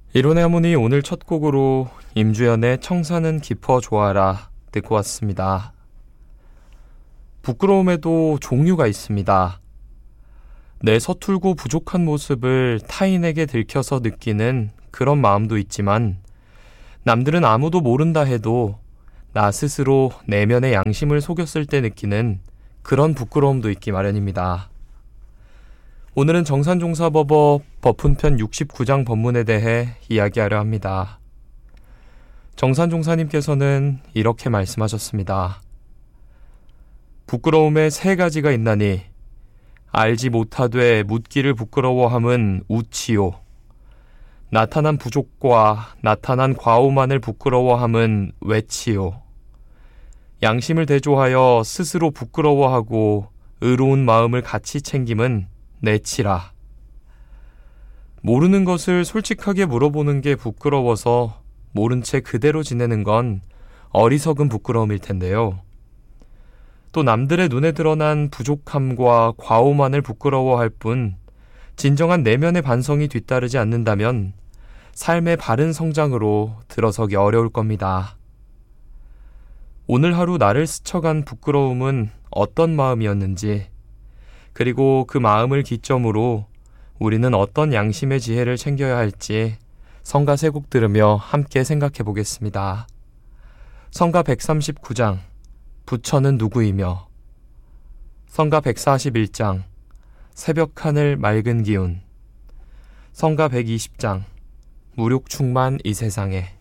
이론의 하모니 오늘 첫 곡으로 임주연의 청사는 깊어 좋아라 듣고 왔습니다. 부끄러움에도 종류가 있습니다. 내 서툴고 부족한 모습을 타인에게 들켜서 느끼는 그런 마음도 있지만 남들은 아무도 모른다 해도 나 스스로 내면의 양심을 속였을 때 느끼는 그런 부끄러움도 있기 마련입니다. 오늘은 정산종사법어 법훈편 69장 법문에 대해 이야기하려 합니다. 정산종사님께서는 이렇게 말씀하셨습니다. 부끄러움에 세 가지가 있나니 알지 못하되 묻기를 부끄러워함은 우치요. 나타난 부족과 나타난 과오만을 부끄러워함은 외치요. 양심을 대조하여 스스로 부끄러워하고 의로운 마음을 같이 챙김은 내치라. 모르는 것을 솔직하게 물어보는 게 부끄러워서 모른 채 그대로 지내는 건 어리석은 부끄러움일 텐데요. 또 남들의 눈에 드러난 부족함과 과오만을 부끄러워할 뿐 진정한 내면의 반성이 뒤따르지 않는다면 삶의 바른 성장으로 들어서기 어려울 겁니다. 오늘 하루 나를 스쳐간 부끄러움은 어떤 마음이었는지, 그리고 그 마음을 기점으로 우리는 어떤 양심의 지혜를 챙겨야 할지 성가 세 곡 들으며 함께 생각해 보겠습니다. 성가 139장 부처는 누구이며, 성가 141장 새벽 하늘 맑은 기운, 성가 120장 무욕 충만 이 세상에.